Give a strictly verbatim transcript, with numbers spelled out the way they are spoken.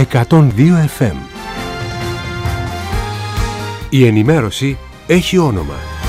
εκατόν δύο εφ εμ. Η ενημέρωση έχει όνομα.